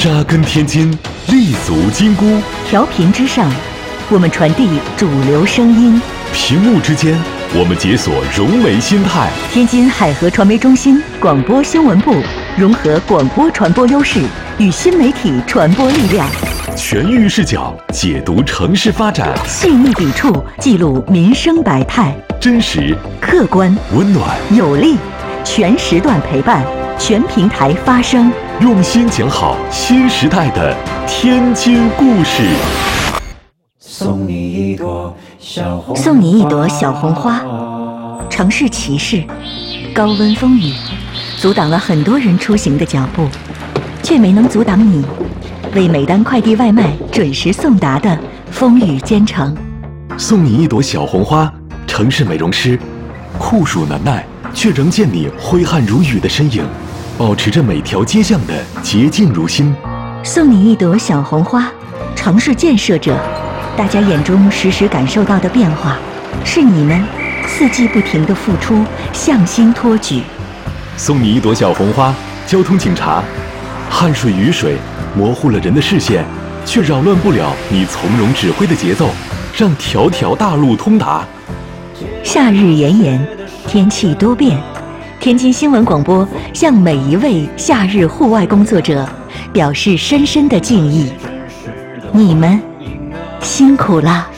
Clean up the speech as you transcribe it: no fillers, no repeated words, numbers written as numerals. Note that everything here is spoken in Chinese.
扎根天津，立足金箍。 调频之上，我们传递主流声音； 屏幕之间，我们解锁融媒心态。 天津海河传媒中心广播新闻部融合广播传播优势与新媒体传播力量， 全域视角解读城市发展， 细腻笔触记录民生百态， 真实、 客观、 温暖、 有力，全时段陪伴，全平台发声， 用心讲好新时代的天津故事。 送你一朵小红花。城市骑士，高温风雨阻挡了很多人出行的脚步，却没能阻挡你为每单快递外卖准时送达的风雨兼程。 送你一朵小红花，城市美容师，酷暑难耐，却仍见你挥汗如雨的身影，保持着每条街巷的洁净如新。 送你一朵小红花，城市建设者，大家眼中时时感受到的变化，是你们四季不停的付出，向心托举。 送你一朵小红花，交通警察，汗水雨水模糊了人的视线，却扰乱不了你从容指挥的节奏，让条条大路通达。 夏日炎炎，天气多变，天津新闻广播向每一位夏日户外工作者表示深深的敬意，你们辛苦了。